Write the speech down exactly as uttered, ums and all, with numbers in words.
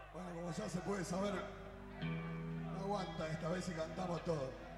Bueno, como ya se puede saber, no aguanta esta vez y cantamos todo.